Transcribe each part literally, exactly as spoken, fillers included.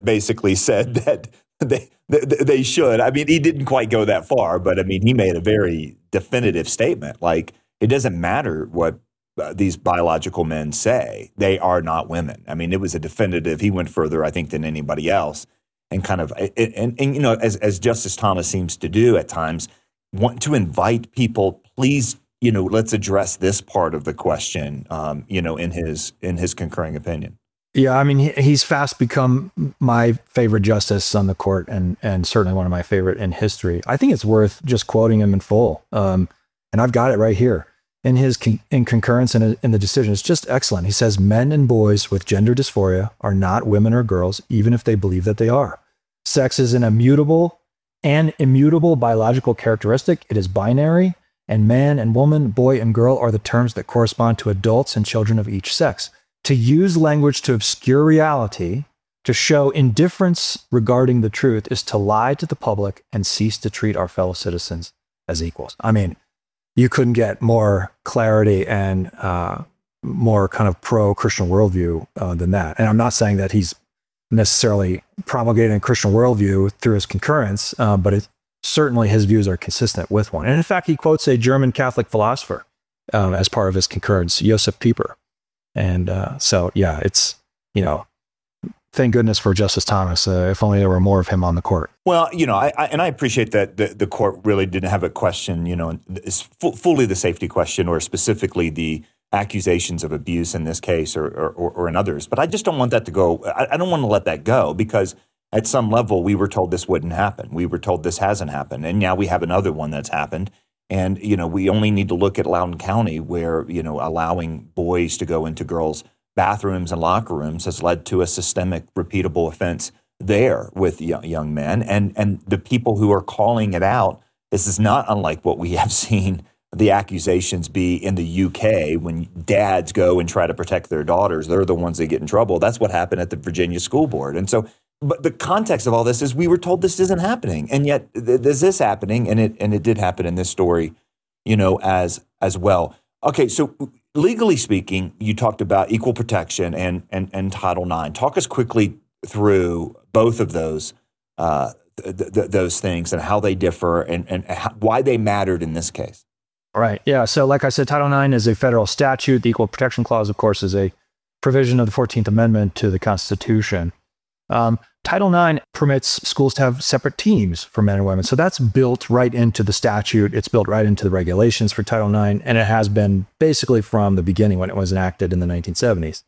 basically said that they, they they should. I mean, he didn't quite go that far, but I mean, he made a very definitive statement. Like, it doesn't matter what uh, these biological men say; they are not women. I mean, it was a definitive. He went further, I think, than anybody else, and kind of, and, and, and you know, as as Justice Thomas seems to do at times, want to invite people. Please, you know, let's address this part of the question. Um, you know, in his in his concurring opinion. Yeah, I mean, he, he's fast become my favorite justice on the court, and and certainly one of my favorite in history. I think it's worth just quoting him in full, um, and I've got it right here in his con- in concurrence in, a, in the decision. It's just excellent. He says, "Men and boys with gender dysphoria are not women or girls, even if they believe that they are. Sex is an immutable and immutable biological characteristic. It is binary, and man and woman, boy and girl are the terms that correspond to adults and children of each sex. To use language to obscure reality, to show indifference regarding the truth, is to lie to the public and cease to treat our fellow citizens as equals." I mean, you couldn't get more clarity and uh, more kind of pro-Christian worldview uh, than that. And I'm not saying that he's necessarily promulgating a Christian worldview through his concurrence, uh, but it, certainly his views are consistent with one. And in fact, he quotes a German Catholic philosopher um, as part of his concurrence, Josef Pieper. And uh, so, yeah, it's, you know, thank goodness for Justice Thomas. Uh, if only there were more of him on the court. Well, you know, I, I and I appreciate that the, the court really didn't have a question, you know, it's fu- fully the safety question, or specifically the accusations of abuse in this case, or or, or in others. But I just don't want that to go. I, I don't want to let that go, because at some level we were told this wouldn't happen. We were told this hasn't happened, and now we have another one that's happened. And, you know, we only need to look at Loudoun County, where, you know, allowing boys to go into girls' bathrooms and locker rooms has led to a systemic, repeatable offense there with young, young men. And, and the people who are calling it out, this is not unlike what we have seen the accusations be in the U K when dads go and try to protect their daughters. They're the ones that get in trouble. That's what happened at the Virginia School Board. And so, but the context of all this is we were told this isn't happening, and yet th- there's this happening, and it and it did happen in this story, you know, as as well. Okay, so legally speaking, you talked about equal protection and and, and Title nine. Talk us quickly through both of those uh, th- th- those things and how they differ, and and how, why they mattered in this case. Right. Yeah. So, like I said, Title nine is a federal statute. The Equal Protection Clause, of course, is a provision of the fourteenth Amendment to the Constitution. Um, Title nine permits schools to have separate teams for men and women. So that's built right into the statute. It's built right into the regulations for Title nine. And it has been basically from the beginning when it was enacted in the nineteen seventies.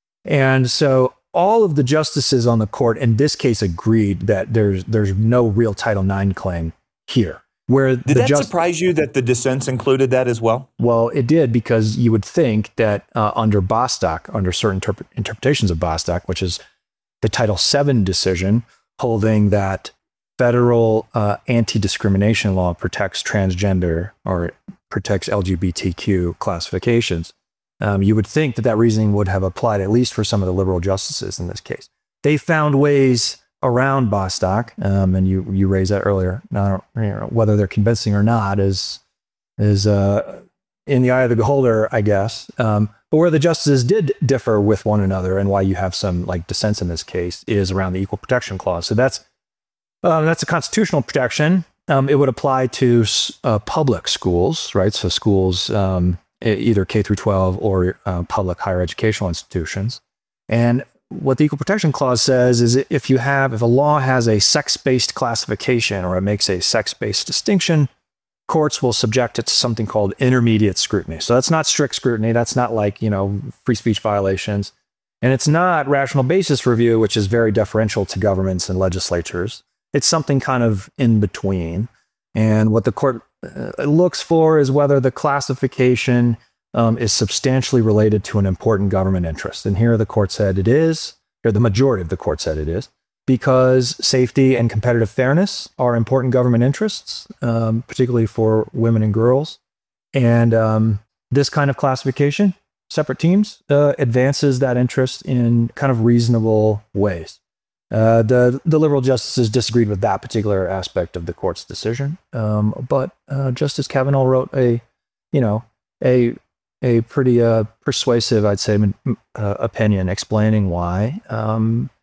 And so all of the justices on the court in this case agreed that there's there's no real Title nine claim here. Where did the that just- surprise you that the dissents included that as well? Well, it did, because you would think that uh, under Bostock, under certain interp- interpretations of Bostock, which is the Title seven decision holding that federal uh, anti-discrimination law protects transgender or protects L G B T Q classifications, um, you would think that that reasoning would have applied at least for some of the liberal justices in this case. They found ways around Bostock, um, and you you raised that earlier. Now, you know, whether they're convincing or not is is uh, in the eye of the beholder, I guess. Um, but where the justices did differ with one another, and why you have some like dissents in this case, is around the Equal Protection Clause. So that's um, that's a constitutional protection. Um, it would apply to uh, public schools, right? So schools, um, either K through twelve or uh, public higher educational institutions. And what the Equal Protection Clause says is if you have, if a law has a sex-based classification or it makes a sex-based distinction, courts will subject it to something called intermediate scrutiny. So that's not strict scrutiny. That's not like, you know, free speech violations. And it's not rational basis review, which is very deferential to governments and legislatures. It's something kind of in between. And what the court uh, looks for is whether the classification Um, is substantially related to an important government interest. And here the court said it is, or the majority of the court said it is, because safety and competitive fairness are important government interests, um, particularly for women and girls. And um, this kind of classification, separate teams, uh, advances that interest in kind of reasonable ways. Uh, the, the liberal justices disagreed with that particular aspect of the court's decision. Um, but uh, Justice Kavanaugh wrote a, you know, a a pretty uh, persuasive, I'd say, uh, opinion explaining why um,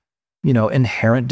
you know, inherent